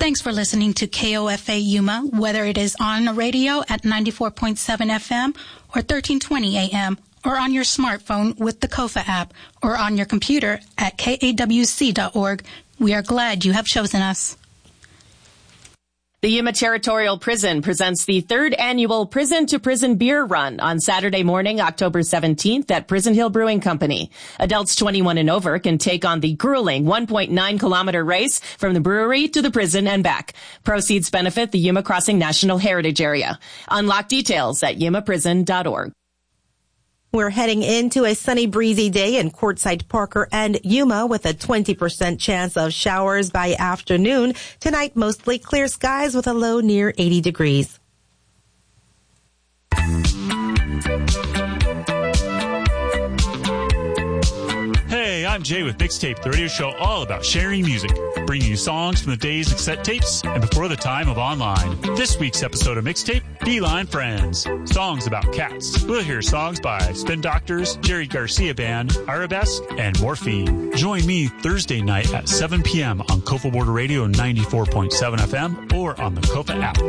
Thanks for listening to KOFA Yuma, whether it is on the radio at 94.7 FM or 1320 AM, or on your smartphone with the KOFA app, or on your computer at kawc.org. We are glad you have chosen us. The Yuma Territorial Prison presents the third annual Prison to Prison Beer Run on Saturday morning, October 17th at Prison Hill Brewing Company. Adults 21 and over can take on the grueling 1.9-kilometer race from the brewery to the prison and back. Proceeds benefit the Yuma Crossing National Heritage Area. Unlock details at yumaprison.org. We're heading into a sunny, breezy day in Quartzsite, Parker, and Yuma with a 20% chance of showers by afternoon. Tonight, mostly clear skies with a low near 80 degrees. Hey, I'm Jay with Mixtape, the radio show all about sharing music, bringing you songs from the days of cassette tapes and before the time of online. This week's episode of Mixtape, Beeline Friends, songs about cats. We'll hear songs by Spin Doctors, Jerry Garcia Band, Arabesque, and Morphine. Join me Thursday night at 7 p.m. on Kofa Border Radio 94.7 FM or on the Kofa app.